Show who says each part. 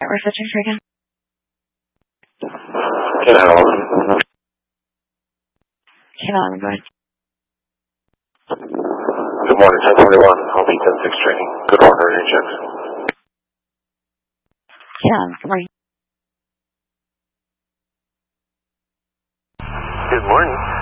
Speaker 1: Reception again.
Speaker 2: Hello.
Speaker 1: Hello, go ahead.
Speaker 2: Good morning, 1041. I'll be 10-6 training. Good order, agent.
Speaker 1: Hello, good morning.
Speaker 2: Good morning.